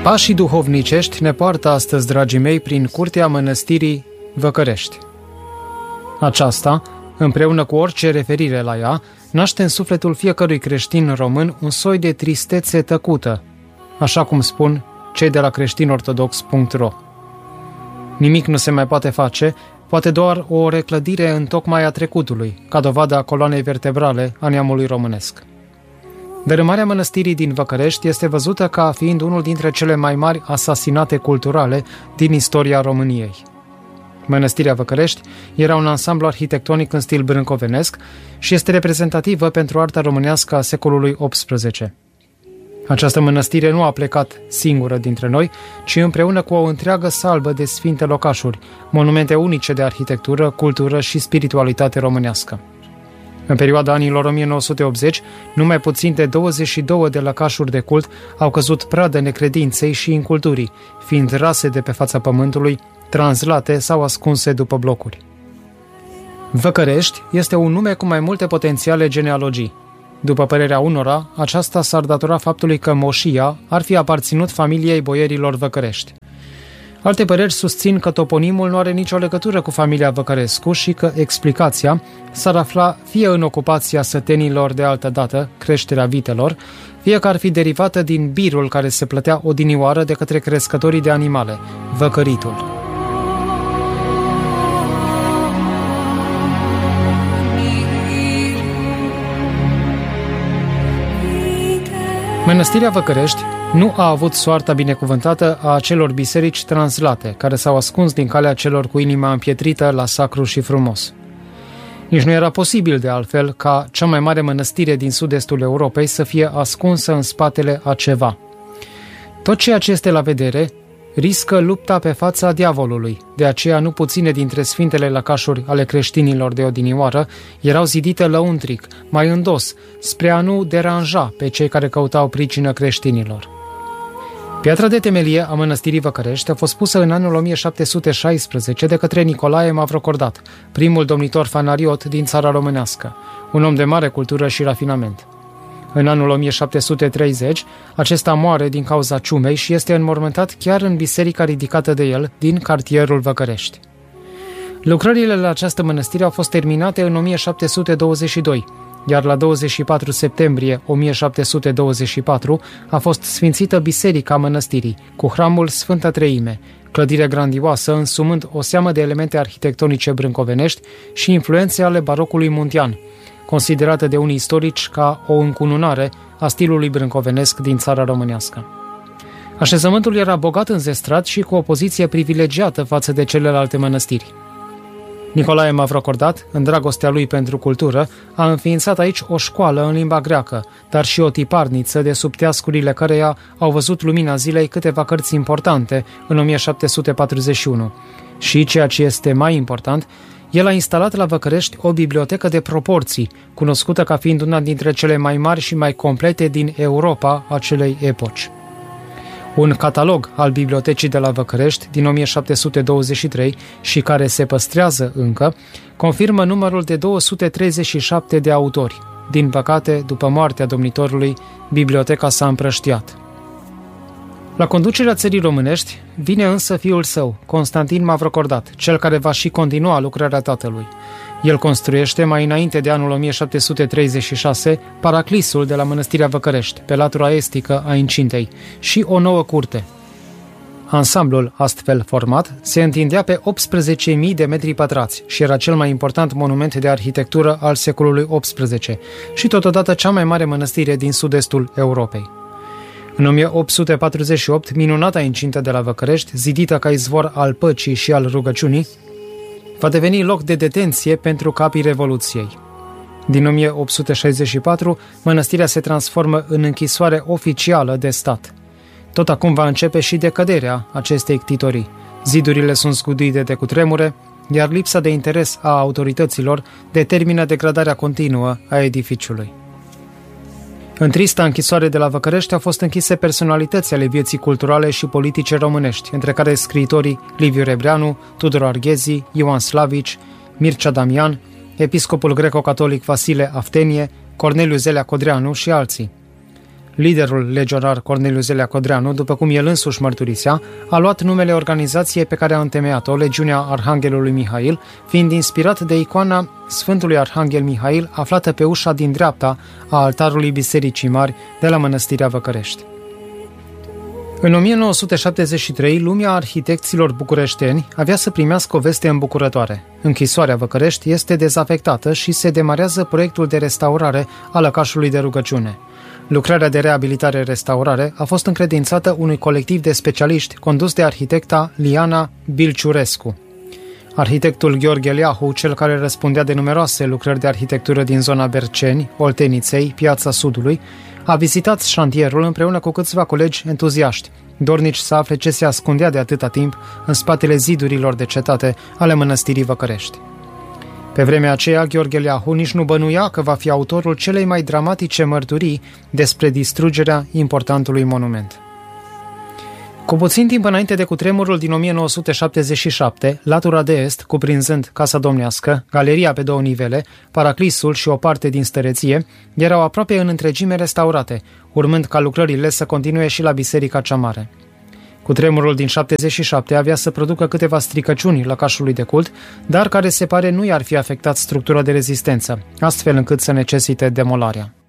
Pașii duhovnicești ne poartă astăzi, dragii mei, prin curtea mănăstirii Văcărești. Aceasta, împreună cu orice referire la ea, naște în sufletul fiecărui creștin român un soi de tristețe tăcută, așa cum spun cei de la creștinortodox.ro. Nimic nu se mai poate face, poate doar o reclădire întocmai a trecutului, ca dovadă a coloanei vertebrale a neamului românesc. Dărâmarea mănăstirii din Văcărești este văzută ca fiind unul dintre cele mai mari asasinate culturale din istoria României. Mănăstirea Văcărești era un ansamblu arhitectonic în stil brâncovenesc și este reprezentativă pentru arta românească a secolului XVIII. Această mănăstire nu a plecat singură dintre noi, ci împreună cu o întreagă salbă de sfinte locașuri, monumente unice de arhitectură, cultură și spiritualitate românească. În perioada anilor 1980, numai puțin de 22 de lăcașuri de cult au căzut pradă necredinței și inculturii, fiind rase de pe fața pământului, translate sau ascunse după blocuri. Văcărești este un nume cu mai multe potențiale genealogii. După părerea unora, aceasta s-ar datora faptului că moșia ar fi aparținut familiei boierilor Văcărești. Alte păreri susțin că toponimul nu are nicio legătură cu familia Văcărescu și că explicația s-ar afla fie în ocupația sătenilor de altă dată, creșterea vitelor, fie că ar fi derivată din birul care se plătea odinioară de către crescătorii de animale, văcăritul. Mănăstirea Văcărești nu a avut soarta binecuvântată a acelor biserici translate, care s-au ascuns din calea celor cu inima împietrită la sacru și frumos. Nici nu era posibil de altfel ca cea mai mare mănăstire din sud-estul Europei să fie ascunsă în spatele a ceva. Tot ceea ce este la vedere riscă lupta pe fața diavolului, de aceea nu puține dintre sfintele lăcașuri ale creștinilor de odinioară erau zidite lăuntric, mai în dos, spre a nu deranja pe cei care căutau pricină creștinilor. Piatra de temelie a mănăstirii Văcărești a fost pusă în anul 1716 de către Nicolae Mavrocordat, primul domnitor fanariot din țara românească, un om de mare cultură și rafinament. În anul 1730, acesta moare din cauza ciumei și este înmormântat chiar în biserica ridicată de el din cartierul Văcărești. Lucrările la această mănăstire au fost terminate în 1722, iar la 24 septembrie 1724 a fost sfințită biserica mănăstirii, cu hramul Sfânta Treime, clădire grandioasă însumând o seamă de elemente arhitectonice brâncovenești și influențe ale barocului muntean, considerată de unii istorici ca o încununare a stilului brâncovenesc din țara românească. Așezământul era bogat înzestrat și cu o poziție privilegiată față de celelalte mănăstiri. Nicolae Mavrocordat, în dragostea lui pentru cultură, a înființat aici o școală în limba greacă, dar și o tiparniță de sub teascurile căreia au văzut lumina zilei câteva cărți importante în 1741. Și, ceea ce este mai important, el a instalat la Văcărești o bibliotecă de proporții, cunoscută ca fiind una dintre cele mai mari și mai complete din Europa acelei epoci. Un catalog al bibliotecii de la Văcărești din 1723 și care se păstrează încă, confirmă numărul de 237 de autori. Din păcate, după moartea domnitorului, biblioteca s-a împrăștiat. La conducerea țării românești vine însă fiul său, Constantin Mavrocordat, cel care va și continua lucrarea tatălui. El construiește mai înainte de anul 1736 paraclisul de la mănăstirea Văcărești, pe latura estică a incintei, și o nouă curte. Ansamblul astfel format se întindea pe 18.000 de metri pătrați și era cel mai important monument de arhitectură al secolului XVIII și totodată cea mai mare mănăstire din sud-estul Europei. În 1848, minunata incintă de la Văcărești, zidită ca izvor al păcii și al rugăciunii, va deveni loc de detenție pentru capii Revoluției. Din 1864, mănăstirea se transformă în închisoare oficială de stat. Tot acum va începe și decăderea acestei ctitorii. Zidurile sunt zguduite de cutremure, iar lipsa de interes a autorităților determină degradarea continuă a edificiului. În trista închisoare de la Văcărești au fost închise personalități ale vieții culturale și politice românești, între care scriitorii Liviu Rebreanu, Tudor Arghezi, Ioan Slavici, Mircea Damian, episcopul greco-catolic Vasile Aftenie, Corneliu Zelea Codreanu și alții. Liderul legionar Corneliu Zelea Codreanu, după cum el însuși mărturisea, a luat numele organizației pe care a întemeiat-o, Legiunea Arhanghelului Mihail, fiind inspirat de icoana Sfântului Arhanghel Mihail, aflată pe ușa din dreapta a altarului Bisericii Mari de la Mănăstirea Văcărești. În 1973, lumea arhitecților bucureșteni avea să primească o veste îmbucurătoare. Închisoarea Văcărești este dezafectată și se demarează proiectul de restaurare a lăcașului de rugăciune. Lucrarea de reabilitare-restaurare a fost încredințată unui colectiv de specialiști condus de arhitecta Liana Bilciurescu. Arhitectul Gheorghe Eliahu, cel care răspundea de numeroase lucrări de arhitectură din zona Berceni, Olteniței, Piața Sudului, a vizitat șantierul împreună cu câțiva colegi entuziaști, dornici să afle ce se ascundea de atâta timp în spatele zidurilor de cetate ale Mănăstirii Văcărești. Pe vremea aceea, Gheorghe Eliahu nici nu bănuia că va fi autorul celei mai dramatice mărturii despre distrugerea importantului monument. Cu puțin timp înainte de cutremurul din 1977, latura de est, cuprinzând Casa Domnească, galeria pe 2 nivele, paraclisul și o parte din stăreție, erau aproape în întregime restaurate, urmând ca lucrările să continue și la Biserica cea Mare. Cutremurul din 77 avea să producă câteva stricăciuni lăcașului de cult, dar care se pare nu i-ar fi afectat structura de rezistență, astfel încât să necesite demolarea.